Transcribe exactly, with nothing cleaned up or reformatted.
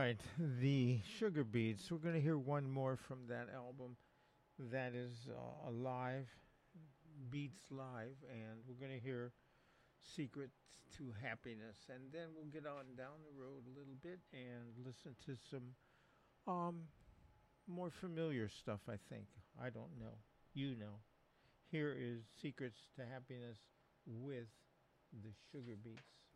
right, the Sugar Beats. We're going to hear one more from that album that is uh, alive, Beats Live, and we're going to hear Secrets to Happiness. And then we'll get on down the road a little bit and listen to some um more familiar stuff, I think. I don't know. You know. Here is Secrets to Happiness with the Sugar Beats.